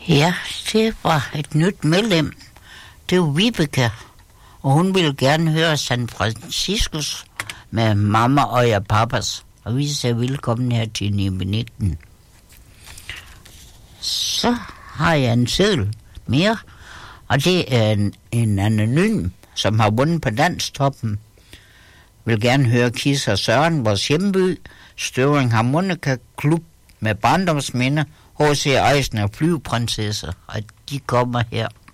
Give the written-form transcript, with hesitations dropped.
Ja, det var et nyt medlem. Det var Vibeke, og hun ville gerne høre San Franciscos med Mamma og jeg Papas. Og vi siger velkommen her til 19. Så har jeg en seddel mere, og det er en anonym, som har vundet på Danstoppen. Vil gerne høre Kis og Søren, vores hjemby, Støvring Harmonika Klub med barndomsminder, H.C. Eisner og Flyveprinsesser, og de kommer her.